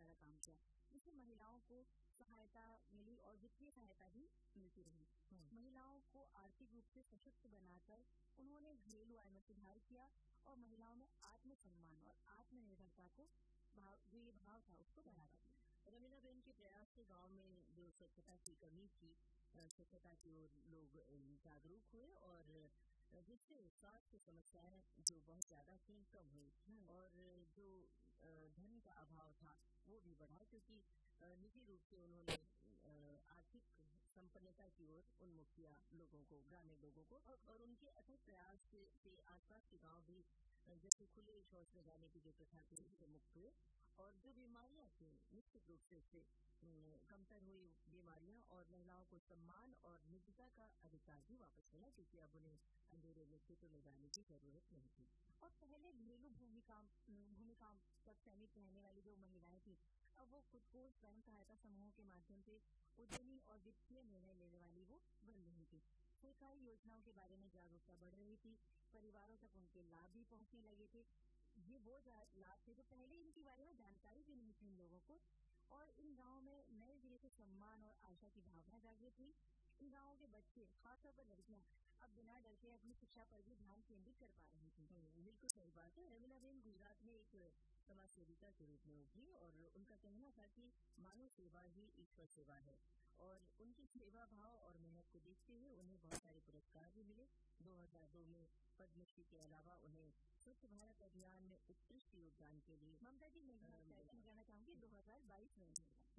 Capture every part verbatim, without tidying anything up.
सारा काम किया, जिससे महिलाओं को सहायता मिली और वित्तीय सहायता भी मिलती रही। महिलाओं को आर्थिक रूप से सशक्त बनाकर उन्होंने घरेलू आय में सुधार किया और महिलाओं में आत्मसम्मान और आत्मनिर्भरता को भाव जो ये भाव था उसको बढ़ावा दिया। रमीला बहन के प्रयास से गांव में जो स्वच्छता की कमी थी, स्वच्छता की ओर लोग जागरूक हुए और जिससे स्वास्थ्य समस्याएं जो बहुत ज्यादा थी कम हुई और जो धन का अभाव था वो भी बढ़ा, क्योंकि निजी रूप से उन्होंने आर्थिक संपन्नता की ओर उन्मुख किया लोगों को, ग्रामीण लोगों को, और उनके अथक प्रयास से, से आसपास के गांव भी जैसे खुले शौच में जाने की जो प्रथा थी उससे मुक्त हुए और जो बीमारियां थी निश्चित रूप से इससे कमतर हुई बीमारियां और महिलाओं को सम्मान और निजता का अधिकार भी वापस मिला, क्योंकि अब उन्हें अंधेरे में खेतों में जाने की जरूरत नहीं थी। और पहले घरेलू भूमिका भूमिका तक सीमित रहने वाली जो महिलाएं थी, अब वो खुद को स्वयं सहायता समूहों के माध्यम से उद्यमी और वित्तीय निर्णय लेने वाली वो बन रही थी। सरकारी योजनाओं के बारे में जागरूकता बढ़ रही थी, परिवारों तक उनके लाभ भी पहुंचने लगे थे। ये वो लाभ थे जो पहले इनके बारे में जानकारी भी नहीं थी इन लोगों को, और इन गाँव में नए सिरे से सम्मान और आशा की भावना जागृत हुई। इन गाँवों के बच्चे, खासतौर पर लड़कियां, अब बिना डर के अपनी शिक्षा पर भी ध्यान केंद्रित कर पा रही थी। बिल्कुल सही बात है। रमीला बहन गुजरात में एक समाज सेविका के रूप में उभरी और उनका कहना था कि मानव सेवा ही ईश्वर सेवा है, और उनकी सेवा भाव और मेहनत को देखते हुए उन्हें बहुत सारे पुरस्कार भी मिले। दो हज़ार दो में पद्मश्री के अलावा उन्हें स्वच्छ भारत अभियान में उत्कृष्ट योगदान के लिए ममता जी मैं कहना चाहूंगी दो हजार बाईस में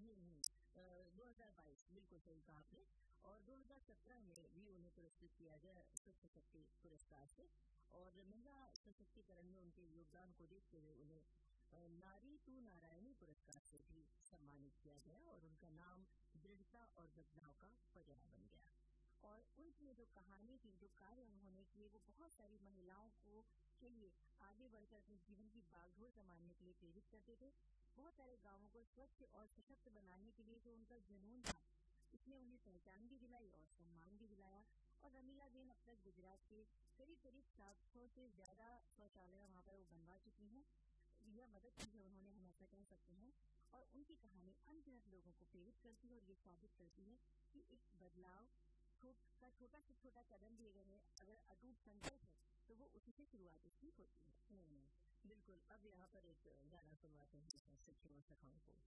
दो हजार बाईस बिल्कुल सही कहा आपने, और दो हज़ार सत्रह में भी उन्हें पुरस्कृत किया गया स्वच्छ शक्ति पुरस्कार से, और महिला सशक्तिकरण में उनके योगदान को देखते हुए उन्हें नारी तू नारायणी पुरस्कार से भी सम्मानित किया गया और उनका नाम दृढ़ता और बदलाव का पर्याय बन गया। और उनकी जो कहानी थी, जो कार्य उन्होंने किए, वो बहुत सारी महिलाओं को के लिए आगे बढ़कर अपने जीवन की बागडोर संभालने के लिए प्रेरित करते थे। बहुत सारे गांवों को स्वच्छ और सशक्त बनाने के लिए जो उनका जुनून था, इसने उन्हें पहचान भी दिलाई और सम्मान भी दिलाया। और रमीला बहन अब तक गुजरात के करीब करीब सात सौ से ज्यादा शौचालय वहाँ पर वो बनवा चुकी हैं। यह मदद की है उन्होंने, हम ऐसा कह सकते हैं। और उनकी कहानी अनगिनत लोगों को प्रेरित करती है और ये साबित करती है कि एक बदलाव का छोटा से छोटा कदम भी अगर है, अगर अटूट संकल्प है, तो वो उसी से शुरुआत उसकी होती है। बिल्कुल। अब यहाँ पर एक गाना सुनवाते हैं सखियों सखाओं को।